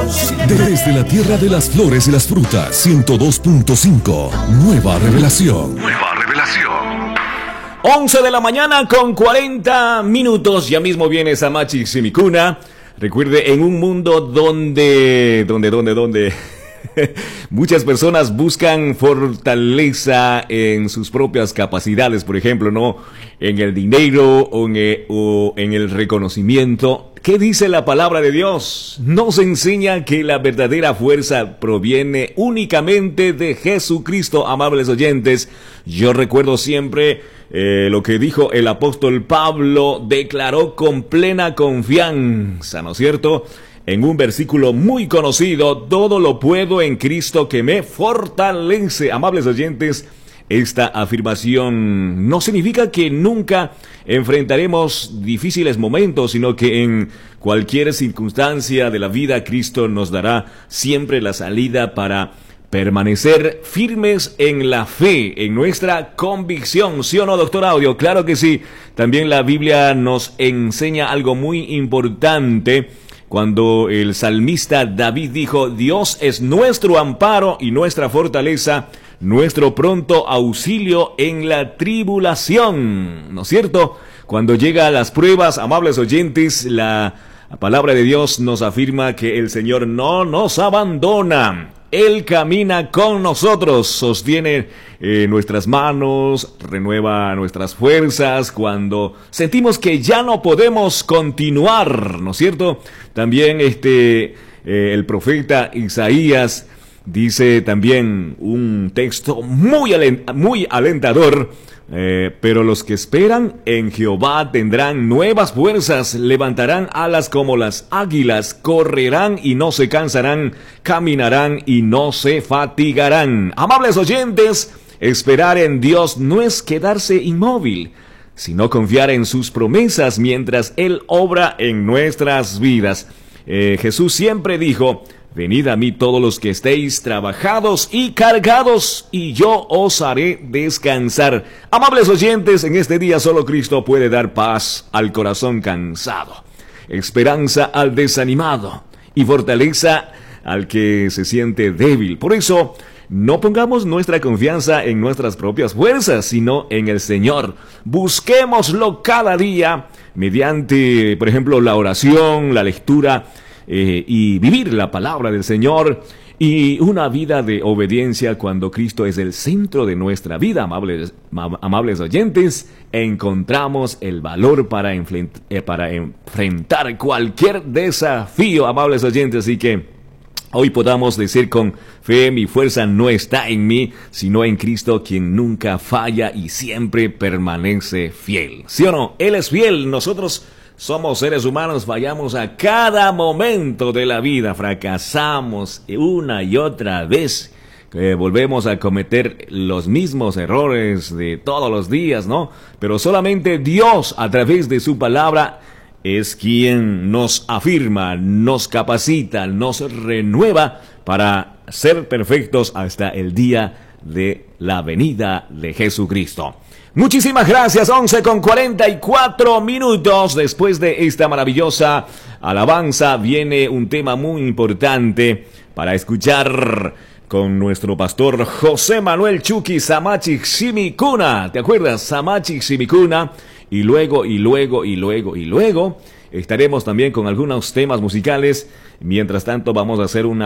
Desde la tierra de las flores y las frutas, 102.5, Nueva Revelación. Nueva Revelación. 11 de la mañana con 40 minutos. Ya mismo viene Samachi Simicuna. Recuerde, en un mundo donde muchas personas buscan fortaleza en sus propias capacidades, por ejemplo, ¿no? En el dinero o en el reconocimiento. ¿Qué dice la palabra de Dios? Nos enseña que la verdadera fuerza proviene únicamente de Jesucristo, amables oyentes. Yo recuerdo siempre lo que dijo el apóstol Pablo, declaró con plena confianza, ¿no es cierto?, en un versículo muy conocido: todo lo puedo en Cristo que me fortalece. Amables oyentes, esta afirmación no significa que nunca enfrentaremos difíciles momentos, sino que en cualquier circunstancia de la vida, Cristo nos dará siempre la salida para permanecer firmes en la fe, en nuestra convicción. ¿Sí o no, doctor Audio? Claro que sí. También la Biblia nos enseña algo muy importante, cuando el salmista David dijo: Dios es nuestro amparo y nuestra fortaleza, nuestro pronto auxilio en la tribulación. ¿No es cierto? Cuando llega a las pruebas, amables oyentes, la palabra de Dios nos afirma que el Señor no nos abandona. Él camina con nosotros, sostiene nuestras manos, renueva nuestras fuerzas cuando sentimos que ya no podemos continuar, ¿no es cierto? También el profeta Isaías dice también un texto muy alentador. Pero los que esperan en Jehová tendrán nuevas fuerzas, levantarán alas como las águilas, correrán y no se cansarán, caminarán y no se fatigarán. Amables oyentes, esperar en Dios no es quedarse inmóvil, sino confiar en sus promesas mientras Él obra en nuestras vidas. Jesús siempre dijo: venid a mí todos los que estéis trabajados y cargados, y yo os haré descansar. Amables oyentes, en este día solo Cristo puede dar paz al corazón cansado, esperanza al desanimado y fortaleza al que se siente débil. Por eso, no pongamos nuestra confianza en nuestras propias fuerzas, sino en el Señor. Busquémoslo cada día mediante, por ejemplo, la oración, la lectura, y vivir la palabra del Señor y una vida de obediencia. Cuando Cristo es el centro de nuestra vida, amables oyentes, encontramos el valor para enfrentar cualquier desafío, amables oyentes. Así que hoy podamos decir con fe: mi fuerza no está en mí, sino en Cristo, quien nunca falla y siempre permanece fiel. ¿Sí o no? Él es fiel. Nosotros somos seres humanos, fallamos a cada momento de la vida, fracasamos una y otra vez, volvemos a cometer los mismos errores de todos los días, ¿no? Pero solamente Dios, a través de su palabra, es quien nos afirma, nos capacita, nos renueva para ser perfectos hasta el día de la venida de Jesucristo. Muchísimas gracias. 11 con 44 minutos. Después de esta maravillosa alabanza viene un tema muy importante para escuchar con nuestro pastor José Manuel Chucky Samachi Simicuna. ¿Te acuerdas? Samachi Simicuna. Y luego estaremos también con algunos temas musicales. Mientras tanto, vamos a hacer una